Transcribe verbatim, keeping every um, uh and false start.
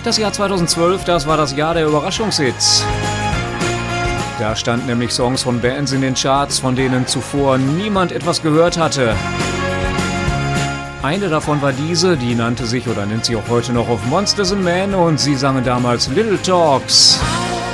Das Jahr zweitausendzwölf, das war das Jahr der Überraschungshits. Da standen nämlich Songs von Bands in den Charts, von denen zuvor niemand etwas gehört hatte. Eine davon war diese, die nannte sich oder nennt sich auch heute noch Of Monsters and Men und sie sangen damals Little Talks.